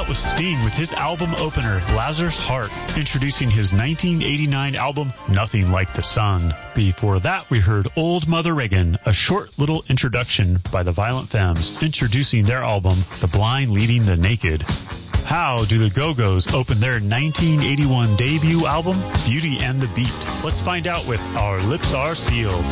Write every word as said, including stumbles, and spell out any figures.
with Sting with his album opener, Lazarus Heart, introducing his nineteen eighty-nine album, Nothing Like the Sun. Before that, we heard Old Mother Reagan, a short little introduction by the Violent Femmes, introducing their album, The Blind Leading the Naked. How do the Go-Go's open their nineteen eighty-one debut album, Beauty and the Beat? Let's find out with Our Lips Are Sealed.